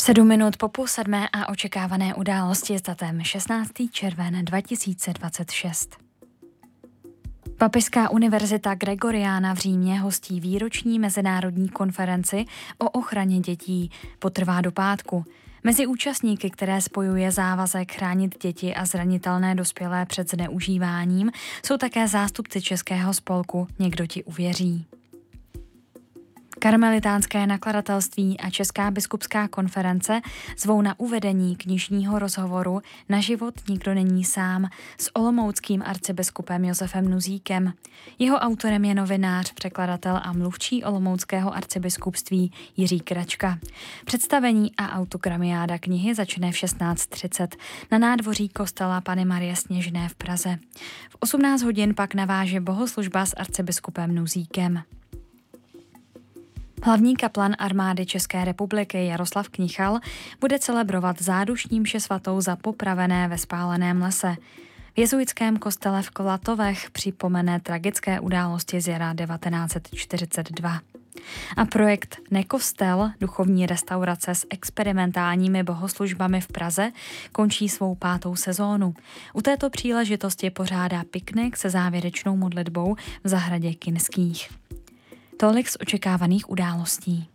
7 minut po půl sedmé a očekávané události s datem 16. červen 2026. Papežská univerzita Gregoriana v Římě hostí výroční mezinárodní konferenci o ochraně dětí. Potrvá do pátku. Mezi účastníky, které spojuje závazek chránit děti a zranitelné dospělé před zneužíváním, jsou také zástupci Českého spolku Někdo ti uvěří. Karmelitánské nakladatelství a Česká biskupská konference zvou na uvedení knižního rozhovoru Na život nikdo není sám s olomouckým arcibiskupem Josefem Nuzíkem. Jeho autorem je novinář, překladatel a mluvčí olomouckého arcibiskupství Jiří Kračka. Představení a autogramiáda knihy začne v 16:30 na nádvoří kostela Panny Marie Sněžné v Praze. V 18 hodin pak naváže bohoslužba s arcibiskupem Nuzíkem. Hlavní kaplan armády České republiky Jaroslav Knichal bude celebrovat zádušní mši svatou za popravené ve spáleném lese. V jezuitském kostele v Klatovech připomene tragické události z jara 1942. A projekt Nekostel, duchovní restaurace s experimentálními bohoslužbami v Praze, končí svou 5. sezónu. U této příležitosti pořádá piknik se závěrečnou modlitbou v zahradě Kinských. Tolik z očekávaných událostí.